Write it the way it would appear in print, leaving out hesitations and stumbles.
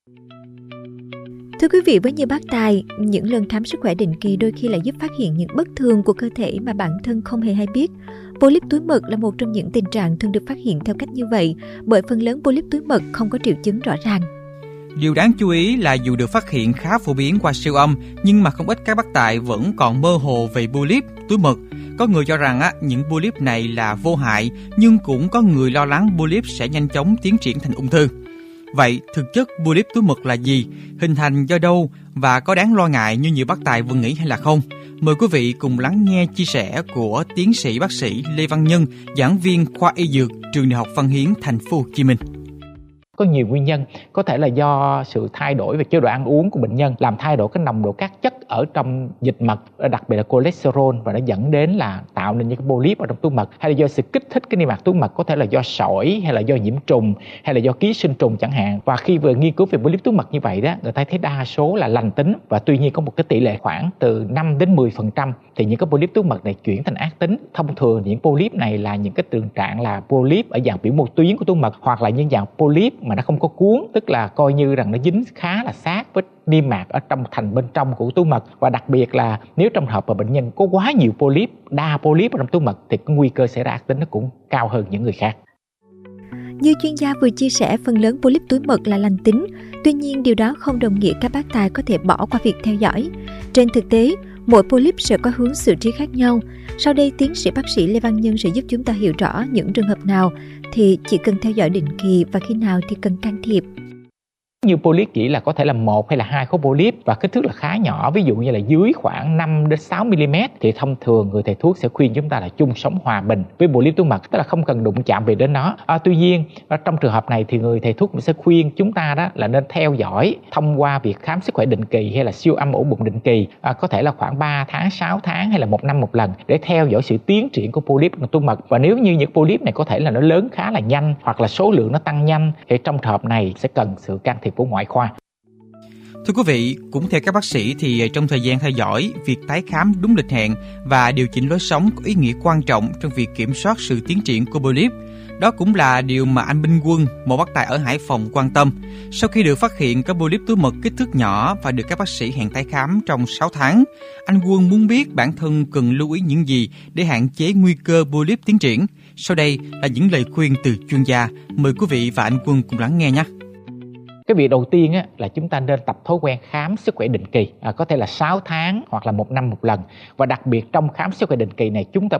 Thưa quý vị, với nhiều bác tài, những lần khám sức khỏe định kỳ đôi khi lại giúp phát hiện những bất thường của cơ thể mà bản thân không hề hay biết. Polyp túi mật là một trong những tình trạng thường được phát hiện theo cách như vậy, bởi phần lớn polyp túi mật không có triệu chứng rõ ràng. Điều đáng chú ý là dù được phát hiện khá phổ biến qua siêu âm, nhưng mà không ít các bác tài vẫn còn mơ hồ về polyp túi mật. Có người cho rằng những polyp này là vô hại, nhưng cũng có người lo lắng polyp sẽ nhanh chóng tiến triển thành ung thư. Vậy thực chất polyp túi mật là gì, hình thành do đâu và có đáng lo ngại như nhiều bác tài vẫn nghĩ hay là không? Mời quý vị cùng lắng nghe chia sẻ của tiến sĩ bác sĩ Lê Văn Nhân, giảng viên khoa y dược trường Đại học Văn Hiến, thành phố Hồ Chí Minh. Có nhiều nguyên nhân, có thể là do sự thay đổi về chế độ ăn uống của bệnh nhân làm thay đổi cái nồng độ các chất ở trong dịch mật, đặc biệt là cholesterol, và nó dẫn đến là tạo nên những cái polyp ở trong túi mật, hay là do sự kích thích cái niêm mạc túi mật, có thể là do sỏi hay là do nhiễm trùng hay là do ký sinh trùng chẳng hạn. Và khi vừa nghiên cứu về polyp túi mật như vậy đó, người ta thấy đa số là lành tính, và tuy nhiên có một cái tỷ lệ khoảng từ 5 đến 10% thì những cái polyp túi mật này chuyển thành ác tính. Thông thường những polyp này là những cái tình trạng là polyp ở dạng biểu mô tuyến của túi mật, hoặc là những dạng polyp mà nó không có cuốn, tức là coi như rằng nó dính khá là sát với niêm mạc ở trong thành bên trong của túi mật. Và đặc biệt là nếu trong hợp mà bệnh nhân có quá nhiều polyp, đa polyp ở trong túi mật, thì cái nguy cơ xảy ra ác tính nó cũng cao hơn những người khác. Như chuyên gia vừa chia sẻ, phần lớn polyp túi mật là lành tính. Tuy nhiên, điều đó không đồng nghĩa các bác tài có thể bỏ qua việc theo dõi. Trên thực tế, mỗi polyp sẽ có hướng xử trí khác nhau. Sau đây, tiến sĩ bác sĩ Lê Văn Nhân sẽ giúp chúng ta hiểu rõ những trường hợp nào thì chỉ cần theo dõi định kỳ và khi nào thì cần can thiệp. Như polyp chỉ là có thể là 1 hay là 2 khối polyp và kích thước là khá nhỏ, ví dụ như là dưới khoảng 5 đến 6 mm, thì thông thường người thầy thuốc sẽ khuyên chúng ta là chung sống hòa bình với polyp túi mật, tức là không cần đụng chạm về đến nó. Tuy nhiên trong trường hợp này thì người thầy thuốc sẽ khuyên chúng ta đó là nên theo dõi thông qua việc khám sức khỏe định kỳ hay là siêu âm ổ bụng định kỳ, có thể là khoảng 3 tháng, 6 tháng hay là 1 năm một lần, để theo dõi sự tiến triển của polyp trong túi mật. Và nếu như những polyp này có thể là nó lớn khá là nhanh hoặc là số lượng nó tăng nhanh, thì trong trường hợp này sẽ cần sự can thiệp của ngoại khoa. Thưa quý vị, cũng theo các bác sĩ thì trong thời gian theo dõi, việc tái khám đúng lịch hẹn và điều chỉnh lối sống có ý nghĩa quan trọng trong việc kiểm soát sự tiến triển của polyp. Đó cũng là điều mà anh Minh Quân, một bác tài ở Hải Phòng quan tâm. Sau khi được phát hiện có polyp túi mật kích thước nhỏ và được các bác sĩ hẹn tái khám trong 6 tháng, anh Quân muốn biết bản thân cần lưu ý những gì để hạn chế nguy cơ polyp tiến triển. Sau đây là những lời khuyên từ chuyên gia. Mời quý vị và anh Quân cùng lắng nghe nhé. Cái việc đầu tiên là chúng ta nên tập thói quen khám sức khỏe định kỳ, có thể là 6 tháng hoặc là 1 năm một lần. Và đặc biệt trong khám sức khỏe định kỳ này, chúng ta